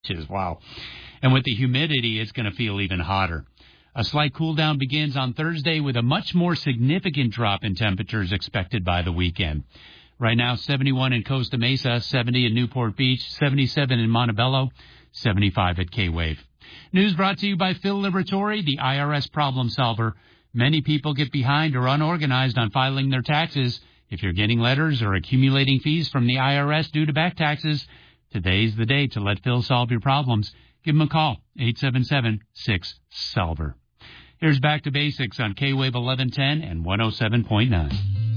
Wow. And with the humidity, it's going to feel even hotter. A slight cool down begins on Thursday with a much more significant drop in temperatures expected by the weekend. Right now, 71 in Costa Mesa, 70 in Newport Beach, 77 in Montebello, 75 at K-Wave. News brought to you by Phil Liberatore, the IRS problem solver. Many people get behind or unorganized on filing their taxes. If you're getting letters or accumulating fees from the IRS due to back taxes, today's the day to let Phil solve your problems. Give him a call, 877-6-SOLVER. Here's Back to Basics on K-Wave 1110 and 107.9.